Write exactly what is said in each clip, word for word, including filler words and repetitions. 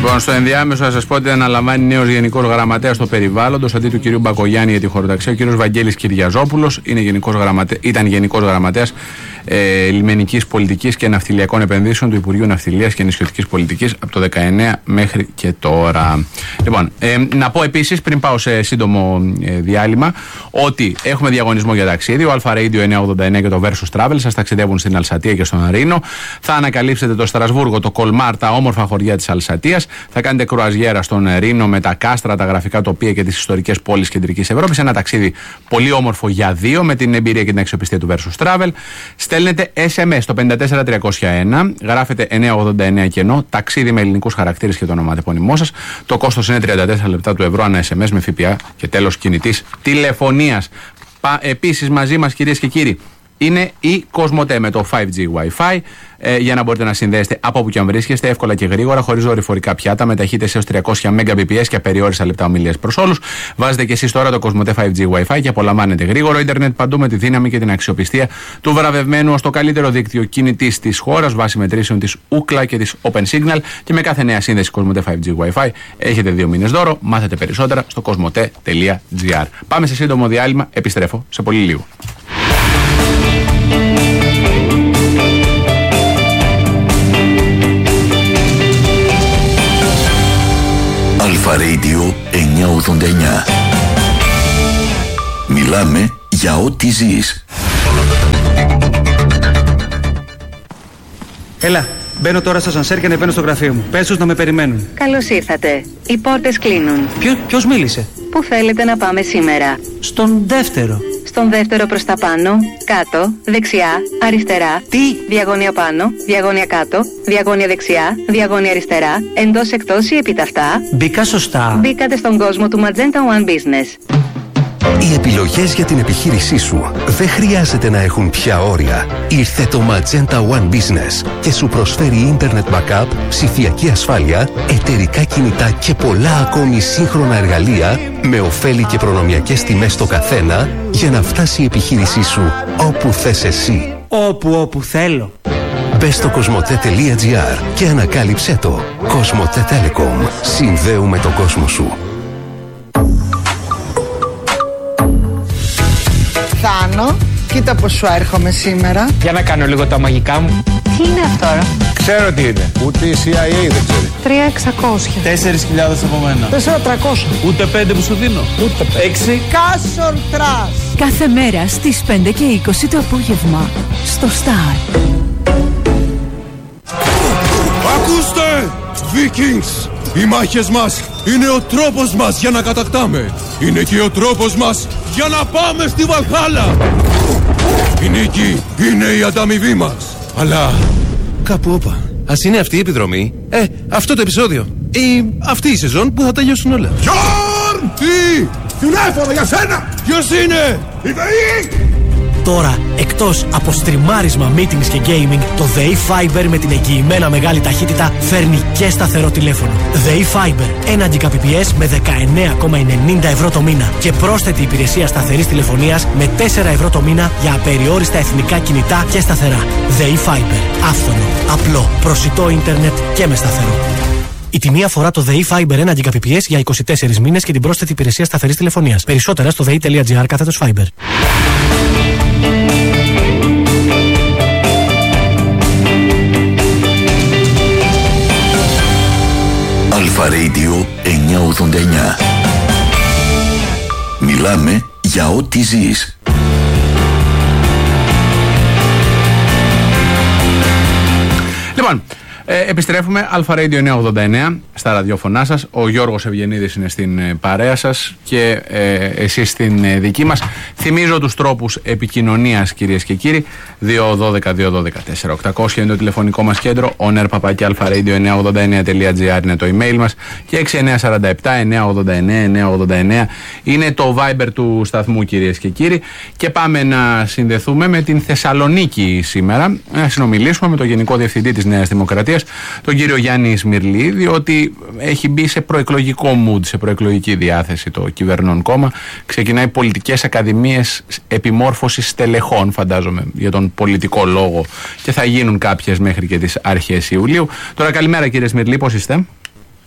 Λοιπόν, στο ενδιάμεσο θα σας πω ότι αναλαμβάνει νέος Γενικός Γραμματέας στο Περιβάλλοντος αντί του κ. Μπακογιάννη για τη χωροταξία. Ο κ. Βαγγέλης Κυριαζόπουλος είναι γενικός γραμματε... ήταν Γενικός Γραμματέας ε, Λιμενικής Πολιτικής και Ναυτιλιακών Επενδύσεων του Υπουργείου Ναυτιλίας και Νησιωτικής Πολιτικής από το δεκαεννέα μέχρι και τώρα. Λοιπόν, ε, να πω επίσης πριν πάω σε σύντομο ε, διάλειμμα ότι έχουμε διαγωνισμό για ταξίδι. Ο Αλφα Radio εννιακόσια ογδόντα εννέα και το Versus Travel σας ταξιδεύουν στην Αλσατία και στον Ρήνο. Θα ανακαλύψετε το Στρασβούργο, το Κολμάρ, τα όμορφα χωριά της Αλσατίας. Θα κάνετε κρουαζιέρα στον Ρήνο με τα κάστρα, τα γραφικά τοπία και τις ιστορικές πόλεις κεντρικής Ευρώπης. Ένα ταξίδι πολύ όμορφο για δύο με την εμπειρία και την αξιοπιστία του Versus Travel. Στέλνετε ες εμ ες στο πέντε τέσσερα τριακόσια ένα, γράφετε εννιακόσια ογδόντα εννέα κενό, ταξίδι με ελληνικούς χαρακτήρες και το ονοματεπώνυμό σας. Το κόστος είναι τριάντα τέσσερα λεπτά του ευρώ ανά ες εμ ες με ΦΠΑ και τέλος κινητής τηλεφωνίας. Επίσης μαζί μας, κυρίες και κύριοι, είναι η Κοσμοτέ με το φάιβ τζι Wi-Fi ε, για να μπορείτε να συνδέσετε από όπου και αν βρίσκεστε εύκολα και γρήγορα, χωρίς δορυφορικά πιάτα, με ταχύτητες έως τριακόσια Mbps και απεριόριστα λεπτά ομιλίας προς όλους. Βάζετε και εσείς τώρα το Κοσμοτέ φάιβ τζι Wi-Fi και απολαμβάνετε γρήγορο ίντερνετ παντού με τη δύναμη και την αξιοπιστία του βραβευμένου ως το καλύτερο δίκτυο κινητής της χώρας βάσει μετρήσεων της Ookla και της Open Signal. Και με κάθε νέα σύνδεση Κοσμοτέ φάιβ τζι Wi-Fi έχετε δύο μήνες δώρο. Μάθετε περισσότερα στο κοσμοτέ τελεία τζι άρ. Πάμε σε σύντομο διάλειμμα. Επιστρέφω σε πολύ λίγο. Αλφα Radio εννιακόσια ογδόντα εννέα. Μιλάμε για ό,τι ζεις. Έλα, μπαίνω τώρα στο σανσέρ και ανεβαίνω στο γραφείο μου. Πες τους να με περιμένουν. Καλώς ήρθατε. Οι πόρτες κλείνουν. Ποιο, ποιος μίλησε? Πού θέλετε να πάμε σήμερα? Στον δεύτερο. Στον δεύτερο προς τα πάνω, κάτω, δεξιά, αριστερά. Τι? Διαγώνια πάνω, διαγώνια κάτω, διαγώνια δεξιά, διαγώνια αριστερά, εντός εκτός ή επιταυτά. Μπήκα σωστά. Μπήκατε στον κόσμο του Magenta One Business. Οι επιλογές για την επιχείρησή σου δεν χρειάζεται να έχουν πια όρια. Ήρθε το Magenta One Business και σου προσφέρει Internet Backup, ψηφιακή ασφάλεια, εταιρικά κινητά και πολλά ακόμη σύγχρονα εργαλεία με ωφέλη και προνομιακές τιμές στο καθένα για να φτάσει η επιχείρησή σου όπου θες εσύ. Όπου όπου θέλω. Μπες στο κοσμοτέ τελεία τζι άρ και ανακάλυψέ το. Κοσμοτέ Telecom. Συνδέουμε τον κόσμο σου. Θάνο, κοίτα πως σου έρχομαι σήμερα. Για να κάνω λίγο τα μαγικά μου. Τι είναι αυτό? Ξέρω τι είναι. Ούτε η σι άι έι δεν ξέρει. τρία εξακόσια. Τέσσερις χιλιάδες από μένα. Τέσσερα τριακόσια. Ούτε πέντε που σου δίνω. Ούτε πέντε. Έξι. Κάσορ τρας. Κάθε μέρα στις πέντε και είκοσι το απόγευμα στο Star. Ακούστε! Vikings! Οι μάχες μας είναι ο τρόπος μας για να κατακτάμε. Είναι και ο τρόπος μας για να πάμε στη Βαλχάλα. Η νίκη είναι η ανταμοιβή μας. Αλλά κάπου όπα. Ας είναι αυτή η επιδρομή. Ε, αυτό το επεισόδιο. Ή αυτή η σεζόν που θα τελειώσουν όλα. Γιόρν! Τι! Τηλέφωνο για σένα! Ποιος είναι? Η ΔΕΗ! Τώρα, εκτός από στριμάρισμα, meetings και gaming, το ΔΕΗ Fiber με την εγγυημένα μεγάλη ταχύτητα φέρνει και σταθερό τηλέφωνο. ΔΕΗ Fiber, ένα Gbps με δεκαεννέα κόμμα ενενήντα ευρώ το μήνα και πρόσθετη υπηρεσία σταθερής τηλεφωνίας με τέσσερα ευρώ το μήνα για απεριόριστα εθνικά κινητά και σταθερά. ΔΕΗ Fiber, άφθονο, απλό, προσιτό ίντερνετ και με σταθερό. Η τιμή αφορά το ΔΕΗ Fiber ένα Gbps για είκοσι τέσσερις μήνες και την πρόσθετη υπηρεσία σταθερής τηλεφωνίας. Περισσότερα στο δei τελεία τζι άρ κάθετος Fiber. Αλφα Radio εννιακόσια ογδόντα εννέα. Μιλάμε για ό,τι ζεις. Λοιπόν, ε, επιστρέφουμε. Αλφα Radio εννιακόσια ογδόντα εννέα στα ραδιόφωνά σας. Ο Γιώργος Ευγενίδης είναι στην ε, παρέα σας και ε, εσείς στην ε, δική μας. Θυμίζω τους τρόπους επικοινωνίας, κυρίες και κύριοι. δύο δώδεκα δύο δώδεκα τέσσερα οκτακόσια είναι το τηλεφωνικό μας κέντρο. Ονέρ παπάκι αλφα radio εννιακόσια ογδόντα εννέα τελεία τζι άρ είναι το email μας. Και έξι εννέα τέσσερα επτά εννιακόσια ογδόντα εννέα εννιακόσια ογδόντα εννέα είναι το Viber του σταθμού, κυρίες και κύριοι. Και πάμε να συνδεθούμε με την Θεσσαλονίκη σήμερα. Να συνομιλήσουμε με τον Γενικό Διευθυντή της Νέας Δημοκρατίας, τον κύριο Γιάννη Σμυρλή, διότι έχει μπει σε προεκλογικό mood, σε προεκλογική διάθεση το κυβερνών κόμμα. Ξεκινάει πολιτικές ακαδημίες επιμόρφωσης στελεχών, φαντάζομαι, για τον πολιτικό λόγο, και θα γίνουν κάποιες μέχρι και τις αρχές Ιουλίου. Τώρα, καλημέρα κύριε Σμυρλή, πώς είστε?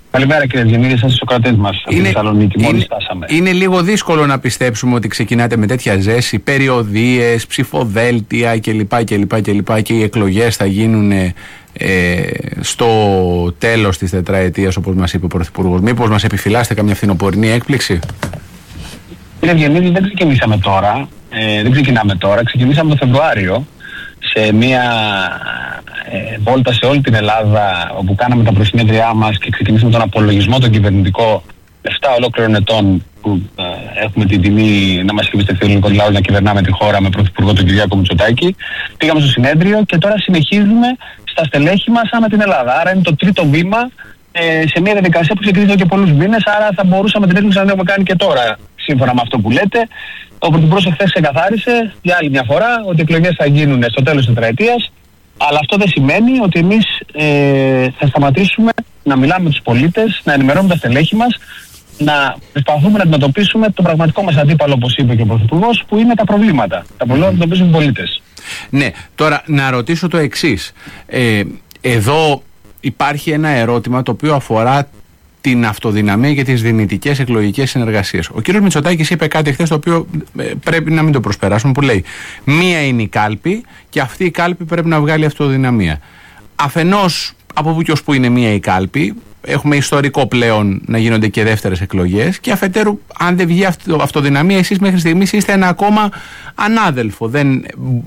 Καλημέρα κύριε Διεμήρη, σας στους Σοκρατές μας από τη Θεσσαλονίκη, μόλις φτάσαμε. Είναι λίγο δύσκολο να πιστέψουμε ότι ξεκινάτε με τέτοια ζέση, περιοδίες, ψηφοδέλτια κλπ. κλπ, κλπ και οι εκλογές θα γίνουν ε, στο τέλος της τετραετίας όπως μας είπε ο Πρωθυπουργός. Μήπως μας επιφυλάσσετε καμιά φθινοπορεινή έκπληξη? Κύριε Διεμήρη, δεν ξεκινήσαμε τώρα, ε, δεν ξεκινάμε τώρα, ξεκινήσαμε το Φεβρουάριο σε μια ε, βόλτα σε όλη την Ελλάδα όπου κάναμε τα προσυνέδριά μας και ξεκινήσαμε τον απολογισμό τον κυβερνητικό επτά ολόκληρων ετών που ε, έχουμε την τιμή να μας έχει εμπιστευτεί ο ελληνικός λαός να κυβερνάμε τη χώρα με πρωθυπουργό τον Κυριάκο Μητσοτάκη. Πήγαμε στο συνέδριο και τώρα συνεχίζουμε στα στελέχη μας ανά την Ελλάδα. Άρα είναι το τρίτο βήμα ε, σε μια διαδικασία που ξεκινήσει εδώ και πολλούς μήνες. Άρα θα μπορούσαμε την έκπληξη να την έχουμε κάνει και τώρα, σύμφωνα με αυτό που λέτε. Ο Πρωθυπουργός εχθές ξεκαθάρισε για άλλη μια φορά ότι οι εκλογές θα γίνουν στο τέλος της τετραετίας. Αλλά αυτό δεν σημαίνει ότι εμείς ε, θα σταματήσουμε να μιλάμε με τους πολίτες, να ενημερώνουμε τα στελέχη μας, να προσπαθούμε να αντιμετωπίσουμε το πραγματικό μας αντίπαλο, όπως είπε και ο Πρωθυπουργός, που είναι τα προβλήματα. Τα προβλήματα που αντιμετωπίζουν οι πολίτες. Ναι, τώρα να ρωτήσω το εξής. Ε, εδώ υπάρχει ένα ερώτημα το οποίο αφορά την αυτοδυναμία και τις δυνητικές εκλογικές συνεργασίες. Ο κύριος Μητσοτάκης είπε κάτι χθες το οποίο πρέπει να μην το προσπεράσουμε, που λέει μία είναι η κάλπη και αυτή η κάλπη πρέπει να βγάλει αυτοδυναμία. Αφενός από που και ως που είναι μία η κάλπη, έχουμε ιστορικό πλέον να γίνονται και δεύτερες εκλογές, και αφετέρου αν δεν βγει αυτο, αυτοδυναμία, εσείς μέχρι στιγμής είστε ένα ακόμα ανάδελφο. Δεν